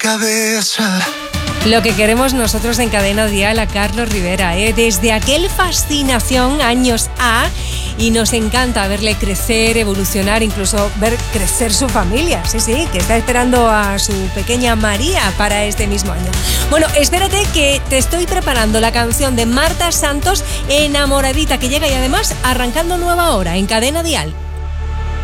cabeza. Lo que queremos nosotros en Cadena Dial a Carlos Rivera, desde aquel Fascinación años A, y nos encanta verle crecer, evolucionar, incluso ver crecer su familia. Sí, que está esperando a su pequeña María para este mismo año. Bueno, espérate que te estoy preparando la canción de Marta Santos, Enamoradita, que llega y además arrancando nueva hora en Cadena Dial.